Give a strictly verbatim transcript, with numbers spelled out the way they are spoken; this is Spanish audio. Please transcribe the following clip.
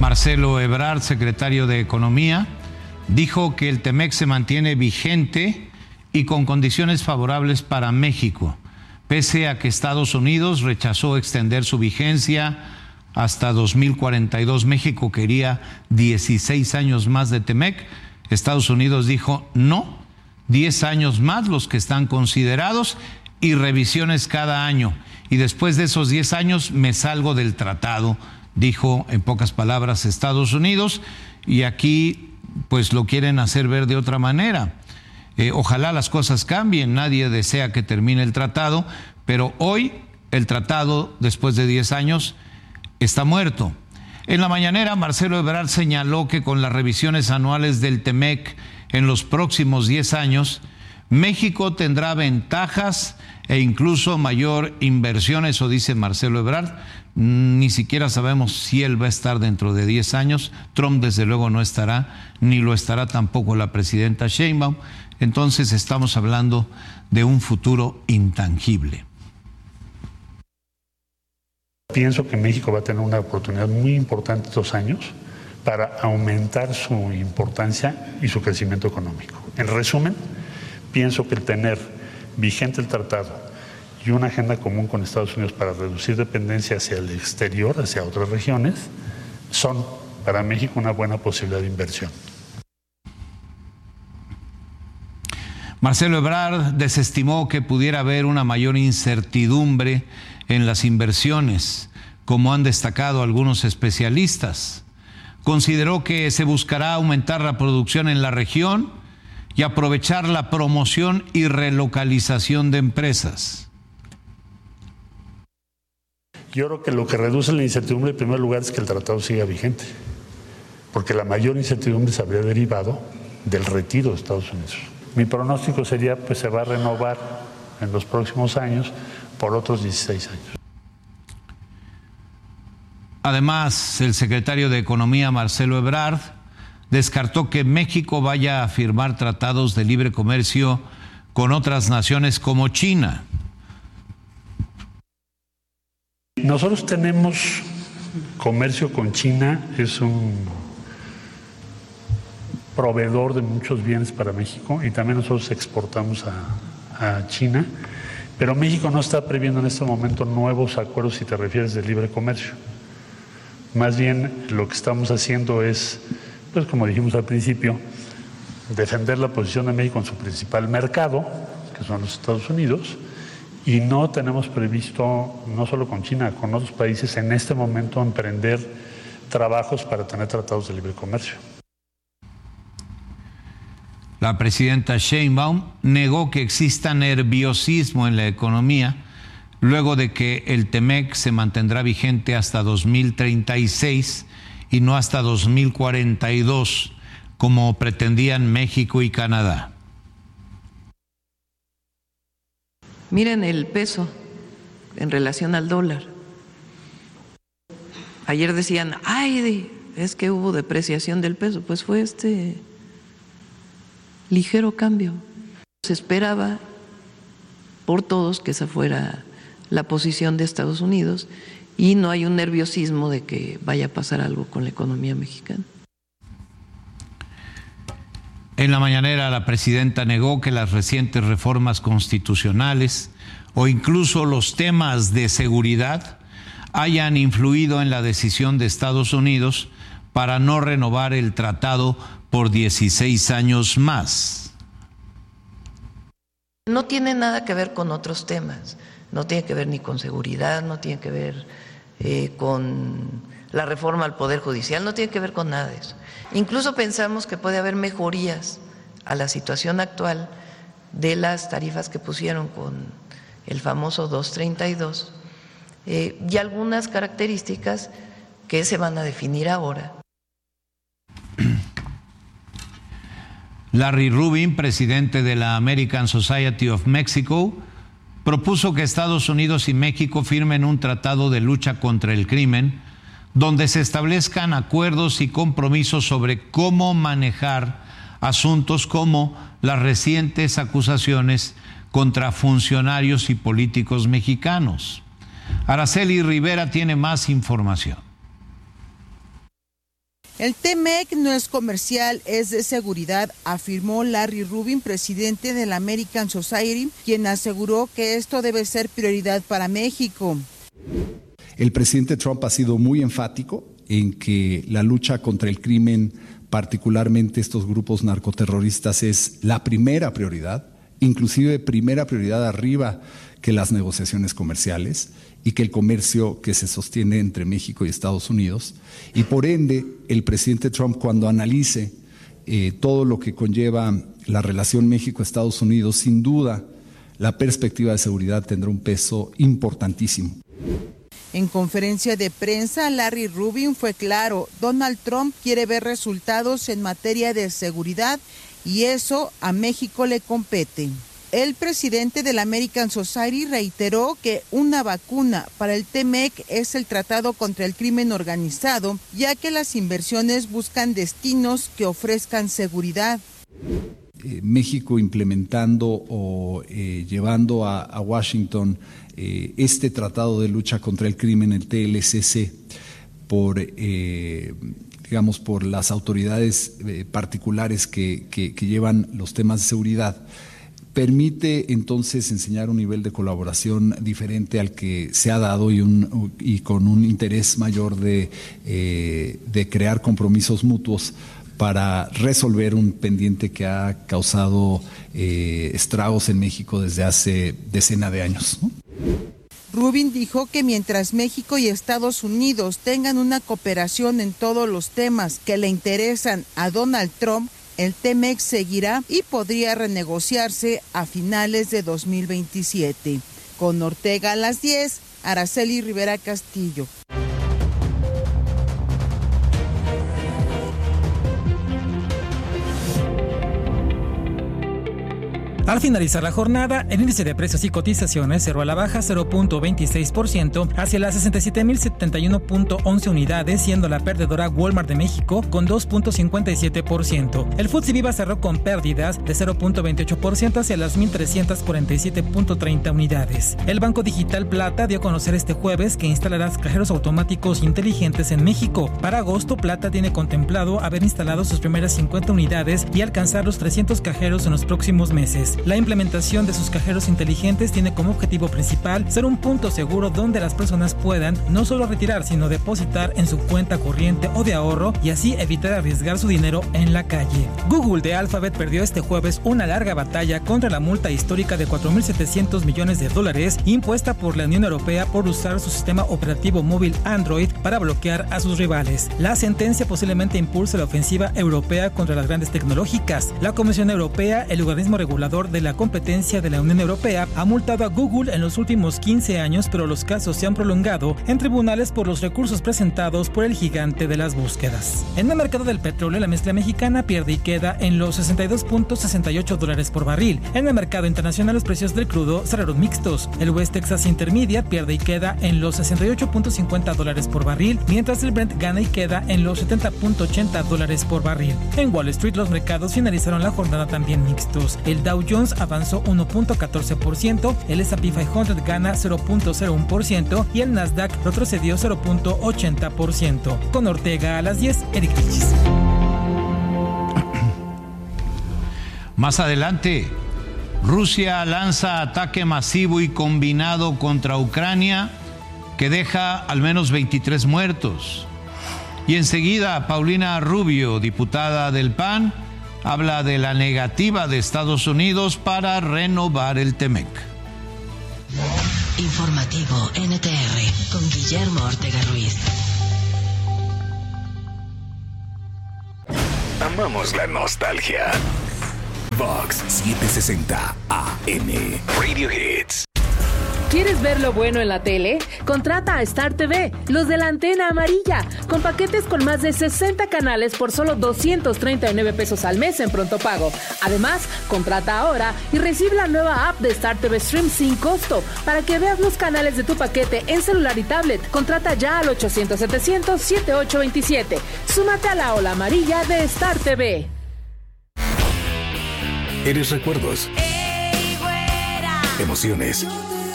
Marcelo Ebrard, secretario de Economía, dijo que el TEMEC se mantiene vigente y con condiciones favorables para México, pese a que Estados Unidos rechazó extender su vigencia hasta dos mil cuarenta y dos. México quería dieciséis años más de TEMEC. Estados Unidos dijo no, diez años más los que están considerados y revisiones cada año. Y después de esos diez años me salgo del tratado, dijo en pocas palabras Estados Unidos, y aquí pues lo quieren hacer ver de otra manera. Eh, ojalá las cosas cambien, nadie desea que termine el tratado, pero hoy el tratado, después de diez años, está muerto. En la mañanera, Marcelo Ebrard señaló que con las revisiones anuales del TEMEC en los próximos diez años, México tendrá ventajas e incluso mayor inversión, eso dice Marcelo Ebrard. Ni siquiera sabemos si él va a estar dentro de diez años. Trump desde luego no estará, ni lo estará tampoco la presidenta Sheinbaum. Entonces estamos hablando de un futuro intangible. Pienso que México va a tener una oportunidad muy importante estos años para aumentar su importancia y su crecimiento económico. En resumen, pienso que el tener vigente el tratado y una agenda común con Estados Unidos para reducir dependencia hacia el exterior, hacia otras regiones, son para México una buena posibilidad de inversión. Marcelo Ebrard desestimó que pudiera haber una mayor incertidumbre en las inversiones, como han destacado algunos especialistas. Consideró que se buscará aumentar la producción en la región y aprovechar la promoción y relocalización de empresas. Yo creo que lo que reduce la incertidumbre en primer lugar es que el tratado siga vigente, porque la mayor incertidumbre se habría derivado del retiro de Estados Unidos. Mi pronóstico sería pues se va a renovar en los próximos años por otros dieciséis años. Además, el secretario de Economía, Marcelo Ebrard, descartó que México vaya a firmar tratados de libre comercio con otras naciones como China. Nosotros tenemos comercio con China, es un proveedor de muchos bienes para México y también nosotros exportamos a, a China, pero México no está previendo en este momento nuevos acuerdos si te refieres de libre comercio. Más bien lo que estamos haciendo es, pues como dijimos al principio, defender la posición de México en su principal mercado, que son los Estados Unidos, y no tenemos previsto, no solo con China, con otros países en este momento emprender trabajos para tener tratados de libre comercio. La presidenta Sheinbaum negó que exista nerviosismo en la economía luego de que el TEMEC se mantendrá vigente hasta dos mil treinta y seis y no hasta dos mil cuarenta y dos, como pretendían México y Canadá. Miren el peso en relación al dólar. Ayer decían, ay, es que hubo depreciación del peso. Pues fue este ligero cambio. Se esperaba por todos que esa fuera la posición de Estados Unidos y no hay un nerviosismo de que vaya a pasar algo con la economía mexicana. En la mañanera, la presidenta negó que las recientes reformas constitucionales o incluso los temas de seguridad hayan influido en la decisión de Estados Unidos para no renovar el tratado por dieciséis años más. No tiene nada que ver con otros temas, no tiene que ver ni con seguridad, no tiene que ver eh, con la reforma al Poder Judicial, no tiene que ver con nada de eso. Incluso pensamos que puede haber mejorías a la situación actual de las tarifas que pusieron con el famoso doscientos treinta y dos eh, y algunas características que se van a definir ahora. Larry Rubin, presidente de la American Society of Mexico, propuso que Estados Unidos y México firmen un tratado de lucha contra el crimen donde se establezcan acuerdos y compromisos sobre cómo manejar asuntos como las recientes acusaciones contra funcionarios y políticos mexicanos. Araceli Rivera tiene más información. El T-MEC no es comercial, es de seguridad, afirmó Larry Rubin, presidente de la American Society, quien aseguró que esto debe ser prioridad para México. El presidente Trump ha sido muy enfático en que la lucha contra el crimen, particularmente estos grupos narcoterroristas, es la primera prioridad, inclusive primera prioridad arriba que las negociaciones comerciales y que el comercio que se sostiene entre México y Estados Unidos. Y por ende, el presidente Trump, cuando analice eh, todo lo que conlleva la relación México-Estados Unidos, sin duda la perspectiva de seguridad tendrá un peso importantísimo. En conferencia de prensa, Larry Rubin fue claro: Donald Trump quiere ver resultados en materia de seguridad y eso a México le compete. El presidente de la American Society reiteró que una vacuna para el T-MEC es el tratado contra el crimen organizado, ya que las inversiones buscan destinos que ofrezcan seguridad. Eh, México implementando o eh, llevando a, a Washington eh, este tratado de lucha contra el crimen, el T L C C, por eh, digamos por las autoridades eh, particulares que, que, que llevan los temas de seguridad, permite entonces enseñar un nivel de colaboración diferente al que se ha dado y, un, y con un interés mayor de, eh, de crear compromisos mutuos para resolver un pendiente que ha causado eh, estragos en México desde hace decenas de años, ¿no? Rubin dijo que mientras México y Estados Unidos tengan una cooperación en todos los temas que le interesan a Donald Trump, el T-MEC seguirá y podría renegociarse a finales de dos mil veintisiete. Con Ortega a las diez, Araceli Rivera Castillo. Al finalizar la jornada, el índice de precios y cotizaciones cerró a la baja cero punto veintiséis por ciento hacia las sesenta y siete mil setenta y uno punto once unidades, siendo la perdedora Walmart de México con dos punto cincuenta y siete por ciento. El F T S E Viva cerró con pérdidas de cero punto veintiocho por ciento hacia las mil trescientos cuarenta y siete punto treinta unidades. El Banco Digital Plata dio a conocer este jueves que instalará cajeros automáticos inteligentes en México. Para agosto, Plata tiene contemplado haber instalado sus primeras cincuenta unidades y alcanzar los trescientos cajeros en los próximos meses. La implementación de sus cajeros inteligentes tiene como objetivo principal ser un punto seguro donde las personas puedan no solo retirar, sino depositar en su cuenta corriente o de ahorro y así evitar arriesgar su dinero en la calle. Google de Alphabet perdió este jueves una larga batalla contra la multa histórica de cuatro mil setecientos millones de dólares impuesta por la Unión Europea por usar su sistema operativo móvil Android para bloquear a sus rivales. La sentencia posiblemente impulsa la ofensiva europea contra las grandes tecnológicas. La Comisión Europea, el organismo regulador de la competencia de la Unión Europea, ha multado a Google en los últimos quince años, pero los casos se han prolongado en tribunales por los recursos presentados por el gigante de las búsquedas. En el mercado del petróleo, la mezcla mexicana pierde y queda en los sesenta y dos punto sesenta y ocho dólares por barril. En el mercado internacional, los precios del crudo cerraron mixtos. El West Texas Intermediate pierde y queda en los sesenta y ocho punto cincuenta dólares por barril, mientras el Brent gana y queda en los setenta punto ochenta dólares por barril. En Wall Street, los mercados finalizaron la jornada también mixtos. El Dow Jones avanzó uno punto catorce por ciento, el S and P quinientos gana cero punto cero uno por ciento y el Nasdaq retrocedió cero punto ochenta por ciento. Con Ortega a las diez, Eric Richis. Más adelante, Rusia lanza ataque masivo y combinado contra Ucrania que deja al menos veintitrés muertos. Y enseguida, Paulina Rubio, diputada del P A N, habla de la negativa de Estados Unidos para renovar el T-MEC. Informativo N T R con Guillermo Ortega Ruiz. Amamos la nostalgia. Vox setecientos sesenta A M Radio Hits. ¿Quieres ver lo bueno en la tele? Contrata a Star T V, los de la antena amarilla, con paquetes con más de sesenta canales por solo doscientos treinta y nueve pesos al mes en pronto pago. Además, contrata ahora y recibe la nueva app de Star T V Stream sin costo para que veas los canales de tu paquete en celular y tablet. Contrata ya al ochocientos setecientos setenta y ocho veintisiete. Súmate a la ola amarilla de Star T V. Eres recuerdos, emociones